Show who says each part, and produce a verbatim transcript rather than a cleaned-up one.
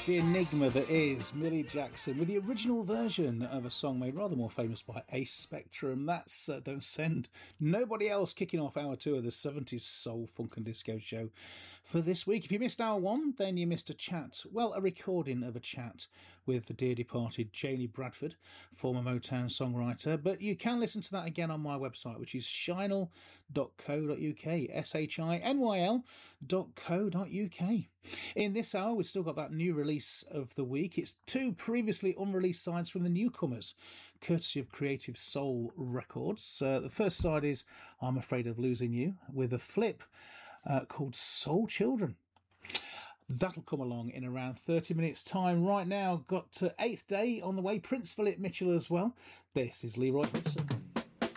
Speaker 1: The enigma that is Millie Jackson with the original version of a song made rather more famous by Ace Spectrum. That's uh, Don't Send Nobody Else, kicking off hour two of the seventies soul, funk and disco show for this week. If you missed hour one, then you missed a chat, well, a recording of a chat with the dear departed Janie Bradford, former Motown songwriter. But you can listen to that again on my website, which is shinel dot co dot uk, S H I N Y L dot co dot uk. In this hour, we've still got that new release of the week. It's two previously unreleased sides from the newcomers, courtesy of Creative Soul Records. Uh, the first side is I'm Afraid of Losing You, with a flip uh, called Soul Children. That'll come along in around thirty minutes' time. Right now, got uh, Eighth Day on the way, Prince Philip Mitchell as well. This is Leroy Hudson.